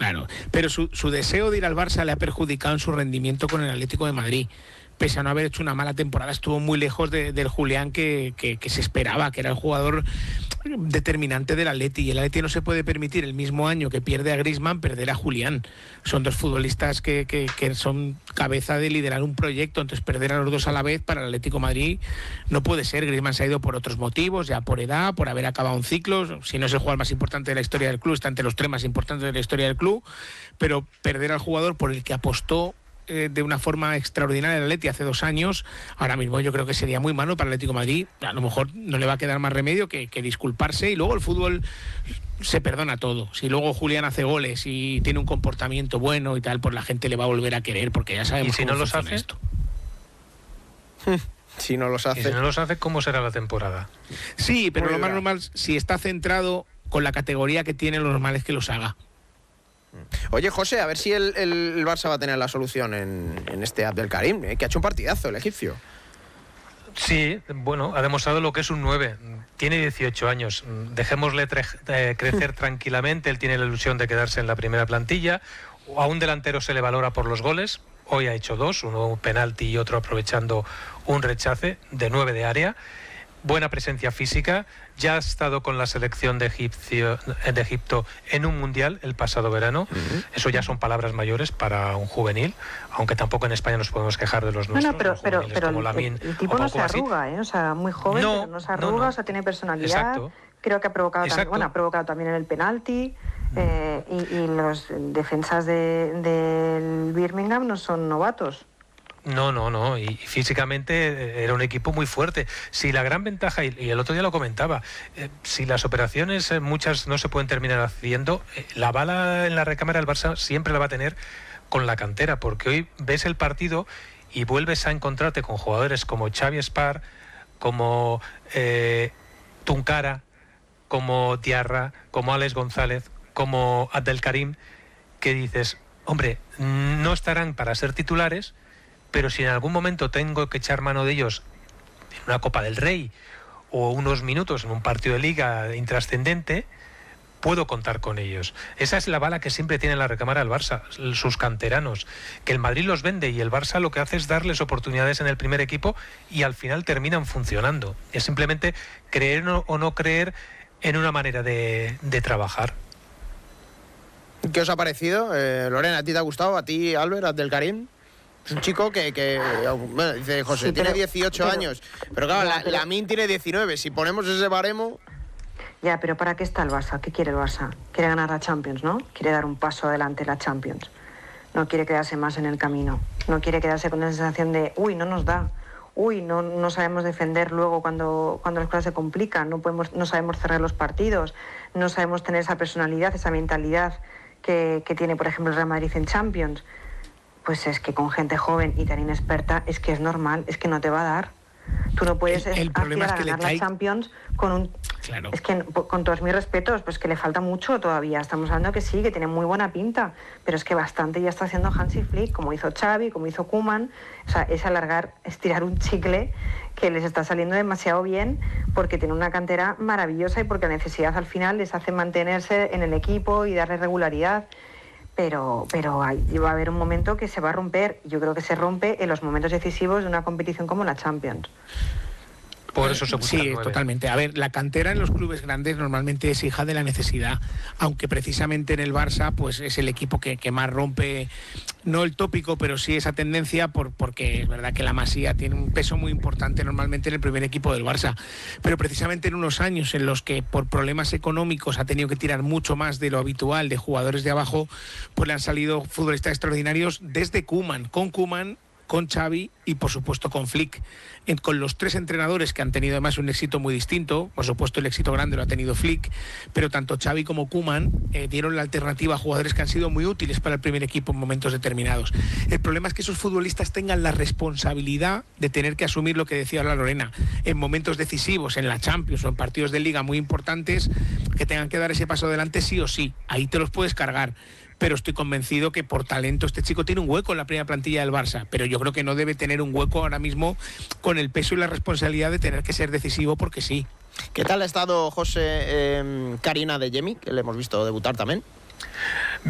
Claro, pero su deseo de ir al Barça le ha perjudicado en su rendimiento con el Atlético de Madrid. Pese a no haber hecho una mala temporada, estuvo muy lejos del Julián que se esperaba, que era el jugador determinante del Atleti, y el Atleti no se puede permitir el mismo año que pierde a Griezmann perder a Julián. Son dos futbolistas que son cabeza de liderar un proyecto, entonces perder a los dos a la vez para el Atlético de Madrid no puede ser. Griezmann se ha ido por otros motivos, ya por edad, por haber acabado un ciclo, si no es el jugador más importante de la historia del club, está entre los 3 más importantes de la historia del club, pero perder al jugador por el que apostó de una forma extraordinaria el Atleti hace 2 años, ahora mismo yo creo que sería muy malo para el Atlético de Madrid. A lo mejor no le va a quedar más remedio que disculparse, y luego el fútbol se perdona todo. Si luego Julián hace goles y tiene un comportamiento bueno y tal, pues la gente le va a volver a querer, porque ya sabemos. ¿Y si no los hace esto? Si no los hace. ¿Y si no los hace, cómo será la temporada? Sí, pero lo más normal, si está centrado con la categoría que tiene, lo normal es que los haga. Oye, José, a ver si el Barça va a tener la solución en este Abdelkarim, que ha hecho un partidazo el egipcio. Sí, bueno, ha demostrado lo que es un 9. Tiene 18 años. Dejémosle crecer tranquilamente. Él tiene la ilusión de quedarse en la primera plantilla. A un delantero se le valora por los goles. Hoy ha hecho 2, uno un penalti y otro aprovechando un rechace de 9 de área. Buena presencia física, ya ha estado con la selección de Egipto en un mundial el pasado verano. Eso ya son palabras mayores para un juvenil, aunque tampoco en España nos podemos quejar de los nuestros. Pero el tipo no se arruga, o sea, muy joven, pero no se arruga, o sea, tiene personalidad. Exacto. Creo que ha provocado también en el penalti, y los defensas del Birmingham no son novatos. No, y físicamente era un equipo muy fuerte. Si la gran ventaja, y el otro día lo comentaba, si las operaciones muchas no se pueden terminar haciendo, la bala en la recámara del Barça siempre la va a tener con la cantera, porque hoy ves el partido y vuelves a encontrarte con jugadores como Xavi Espar, como Tunkara, como Diarra, como Alex González, como Abdelkarim, que dices, hombre, no estarán para ser titulares, pero si en algún momento tengo que echar mano de ellos en una Copa del Rey o unos minutos en un partido de liga intrascendente, puedo contar con ellos. Esa es la bala que siempre tiene en la recámara el Barça, sus canteranos, que el Madrid los vende y el Barça lo que hace es darles oportunidades en el primer equipo y al final terminan funcionando. Es simplemente creer o no creer en una manera de trabajar. ¿Qué os ha parecido? Lorena, ¿a ti te ha gustado? ¿A ti, Albert, Abdelkarim? Es un chico que bueno, dice José, sí, tiene 18 años, pero claro, Lamine tiene 19, si ponemos ese baremo... Ya, pero ¿para qué está el Barça? ¿Qué quiere el Barça? Quiere ganar la Champions, ¿no? Quiere dar un paso adelante en la Champions. No quiere quedarse más en el camino. No quiere quedarse con la sensación de, no nos da. No sabemos defender luego cuando las cosas se complican. No sabemos cerrar los partidos. No sabemos tener esa personalidad, esa mentalidad que tiene, por ejemplo, el Real Madrid en Champions. Pues es que con gente joven y tan inexperta es que es normal, es que no te va a dar. Tú no puedes aspirar a ganar la Champions con un... Claro. Es que, con todos mis respetos, pues que le falta mucho todavía. Estamos hablando que sí, que tiene muy buena pinta, pero es que bastante ya está haciendo Hansi Flick, como hizo Xavi, como hizo Koeman. O sea, es estirar un chicle que les está saliendo demasiado bien, porque tiene una cantera maravillosa y porque la necesidad al final les hace mantenerse en el equipo y darle regularidad. Pero va a haber un momento que se va a romper. Yo creo que se rompe en los momentos decisivos de una competición como la Champions. Por eso se busca Sí, totalmente. A ver, la cantera en los clubes grandes normalmente es hija de la necesidad, aunque precisamente en el Barça pues es el equipo que más rompe, no el tópico, pero sí esa tendencia, porque es verdad que la Masía tiene un peso muy importante normalmente en el primer equipo del Barça, pero precisamente en unos años en los que por problemas económicos ha tenido que tirar mucho más de lo habitual de jugadores de abajo, pues le han salido futbolistas extraordinarios desde Koeman, con Xavi y por supuesto con Flick, con los 3 entrenadores que han tenido además un éxito muy distinto. Por supuesto el éxito grande lo ha tenido Flick, pero tanto Xavi como Koeman dieron la alternativa a jugadores que han sido muy útiles para el primer equipo en momentos determinados. El problema es que esos futbolistas tengan la responsabilidad de tener que asumir lo que decía ahora Lorena, en momentos decisivos, en la Champions o en partidos de Liga muy importantes, que tengan que dar ese paso adelante sí o sí. Ahí te los puedes cargar. Pero estoy convencido que por talento este chico tiene un hueco en la primera plantilla del Barça, pero yo creo que no debe tener un hueco ahora mismo con el peso y la responsabilidad de tener que ser decisivo, porque sí. ¿Qué tal ha estado José Karina Adeyemi, que le hemos visto debutar también?